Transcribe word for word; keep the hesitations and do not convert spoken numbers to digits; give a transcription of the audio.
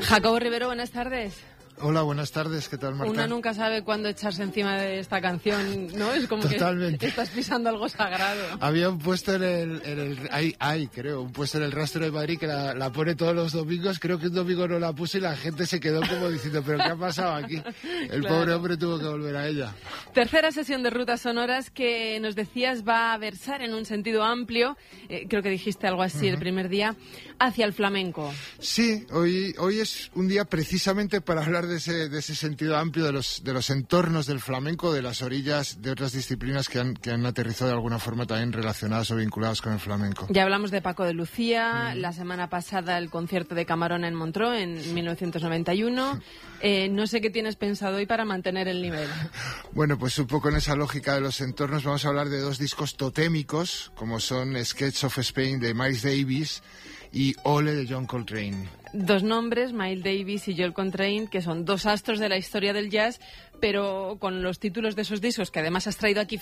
Jacobo Rivero, buenas tardes. Hola, buenas tardes, ¿qué tal, Marta? Una nunca sabe cuándo echarse encima de esta canción, ¿no? Es como Totalmente. que estás pisando algo sagrado. Había un puesto en el... En el hay, hay, creo, un puesto en el Rastro de Madrid que la, la pone todos los domingos. Creo que un domingo no la puso y la gente se quedó como diciendo, ¿pero qué ha pasado aquí? El claro. pobre hombre tuvo que volver a ella. Tercera sesión de Rutas Sonoras que nos decías va a versar en un sentido amplio, eh, creo que dijiste algo así uh-huh. el primer día, hacia el flamenco. Sí, hoy, hoy es un día precisamente para hablar de ese, de ese sentido amplio de los, de los entornos del flamenco, de las orillas de otras disciplinas que han, que han aterrizado de alguna forma también relacionadas o vinculadas con el flamenco. Ya hablamos de Paco de Lucía, mm. la semana pasada el concierto de Camarón en Montreux en mil novecientos noventa y uno. Eh, no sé qué tienes pensado hoy para mantener el nivel. Bueno, pues un poco en esa lógica de los entornos vamos a hablar de dos discos totémicos, como son Sketch of Spain de Miles Davis y Ole de John Coltrane. Dos nombres, Miles Davis y John Coltrane, que son dos astros de la historia del jazz, pero con los títulos de esos discos que además has traído aquí